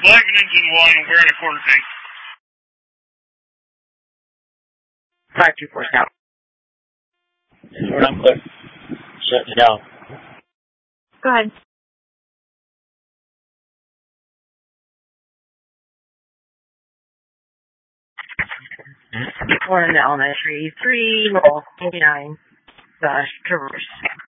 Blackman engine 1, we're at a quarter tank. 524 Scout. Short, I'm clear. Shut it down. Go ahead. We're in the elementary 3, roll 29, traverse.